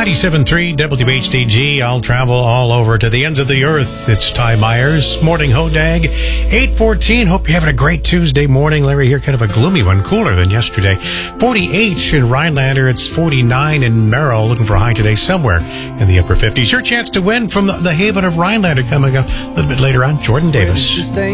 97.3 WHDG. I'll travel all over to the ends of the earth. It's Ty Myers. Morning Hodag. 8:14. Hope you're having a great Tuesday morning. Larry here, kind of a gloomy one. Cooler than yesterday. 48 in Rhinelander. It's 49 in Merrill. Looking for a high today somewhere in the upper 50s. Your chance to win from the haven of Rhinelander coming up a little bit later on. Jordan Davis.